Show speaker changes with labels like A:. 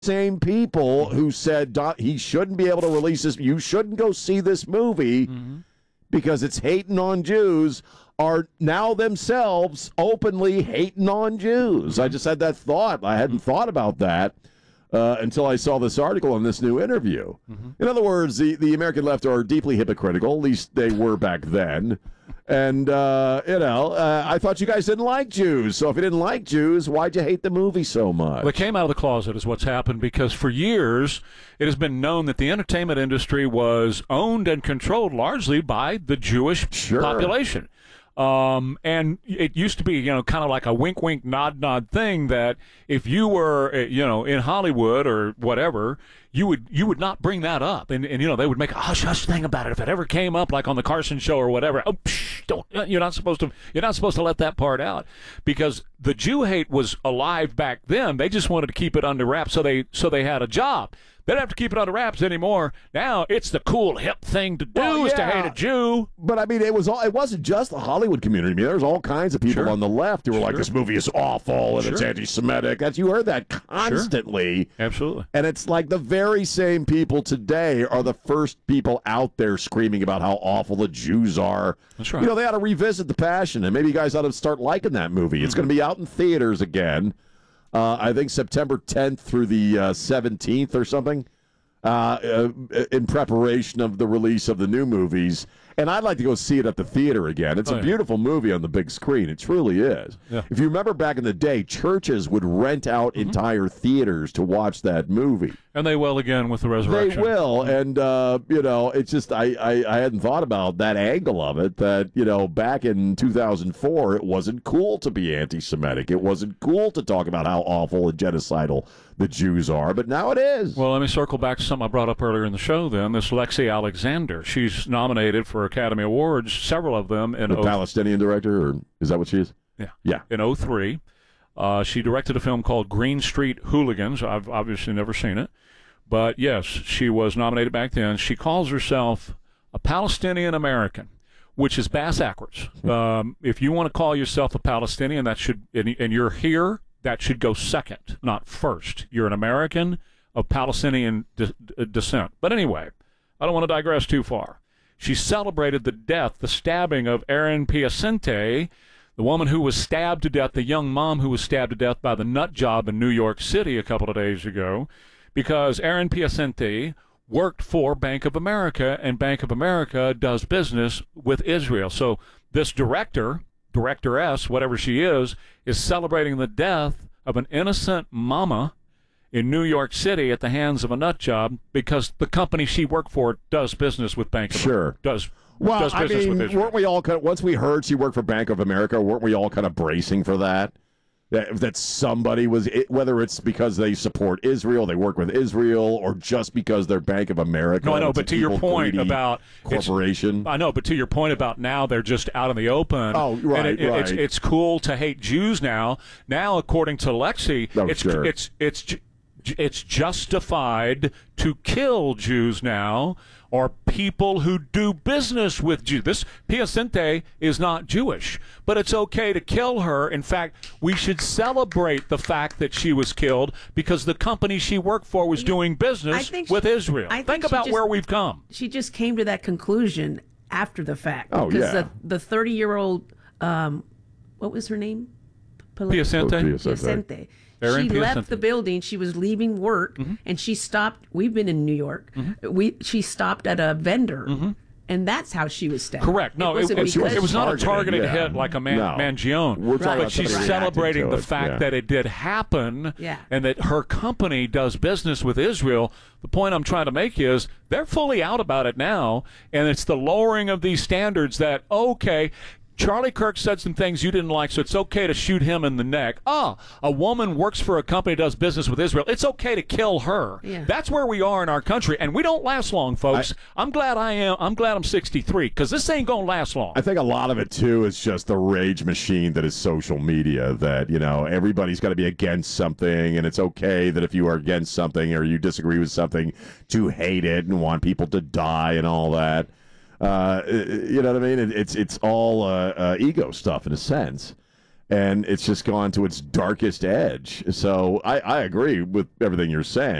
A: same people who said he shouldn't be able to release this, you shouldn't go see this movie because it's hating on Jews, are now themselves openly hating on Jews. I just had that thought. I hadn't thought about that until I saw this article in this new interview. In other words, the American left are deeply hypocritical. At least they were back then. And, I thought you guys didn't like Jews. So if you didn't like Jews, why'd you hate the movie so much?
B: Well, it came out of the closet is what's happened, because for years it has been known that the entertainment industry was owned and controlled largely by the Jewish population. And it used to be, kind of like a wink, wink, nod, nod thing that if you were, in Hollywood or whatever, you would not bring that up. And they would make a hush hush thing about it. If it ever came up, like on the Carson show or whatever, you're not supposed to let that part out, because the Jew hate was alive back then. They just wanted to keep it under wraps. So they had a job. They don't have to keep it under wraps anymore. Now it's the cool, hip thing to do is to hate a Jew.
A: But I mean, it wasn't just the Hollywood community. I mean, there's all kinds of people on the left who were like, "This movie is awful and it's anti-Semitic." You heard that constantly.
B: Absolutely.
A: And it's like the very same people today are the first people out there screaming about how awful the Jews are.
B: That's right.
A: They ought to revisit The Passion, and maybe you guys ought to start liking that movie. It's going to be out in theaters again. I think September 10th through the 17th or something, in preparation of the release of the new movies. And I'd like to go see it at the theater again. It's a beautiful movie on the big screen. It truly is. Yeah. If you remember back in the day, churches would rent out entire theaters to watch that movie.
B: And they will again with the resurrection.
A: They will. And, it's just I hadn't thought about that angle of it, that, back in 2004, it wasn't cool to be anti-Semitic. It wasn't cool to talk about how awful and genocidal the Jews are, but now it is.
B: Well, let me circle back to something I brought up earlier in the show then. This Lexi Alexander, she's nominated for Academy Awards, several of them.
A: The Palestinian director, or is that what she is?
B: Yeah. In 2003. She directed a film called Green Street Hooligans. I've obviously never seen it. But, yes, she was nominated back then. She calls herself a Palestinian American, which is bass-backwards. If you want to call yourself a Palestinian, that should, and you're here, that should go second, not first. You're an American of Palestinian descent. But anyway, I don't want to digress too far. She celebrated the stabbing of Erin Piacente, the woman who was stabbed to death, the young mom who was stabbed to death by the nut job in New York City a couple of days ago, because Erin Piacente worked for Bank of America, and Bank of America does business with Israel. So this directoress, whatever she is celebrating the death of an innocent mama in New York City at the hands of a nut job because the company she worked for does business with Bank of America. Does business with Israel.
A: Weren't we all once we heard she worked for Bank of America, weren't we all kind of bracing for that? That somebody was, whether it's because they support Israel, they work with Israel, or just because they're Bank of America.
B: No, I know, but to your point about
A: corporation.
B: I know, but to your point about now they're just out in the open.
A: Oh, right,
B: and it's cool to hate Jews now. Now, according to Lexi, it's justified to kill Jews now, or people who do business with Jews. This Piacente is not Jewish, but it's okay to kill her. In fact, we should celebrate the fact that she was killed because the company she worked for was doing business with Israel. Think about where we've come.
C: She just came to that conclusion after the fact.
A: Oh,
C: because the 30-year-old, what was her name?
B: Piacente.
C: She left the building. She was leaving work, and she stopped. We've been in New York. She stopped at a vendor, and that's how she was stabbed.
B: Correct. No, it was not a targeted hit like a Mangione. But she's celebrating the fact that it did happen, and that her company does business with Israel. The point I'm trying to make is they're fully out about it now, and it's the lowering of these standards that, okay, Charlie Kirk said some things you didn't like, so it's okay to shoot him in the neck. A woman works for a company that does business with Israel. It's okay to kill her. Yeah. That's where we are in our country, and we don't last long, folks. I'm glad I'm 63, because this ain't going to last long.
A: I think a lot of it, too, is just the rage machine that is social media, that, everybody's got to be against something, and it's okay that if you are against something or you disagree with something to hate it and want people to die and all that. You know what I mean? It's all ego stuff in a sense. and it's just gone to its darkest edge. So I agree with everything you're saying.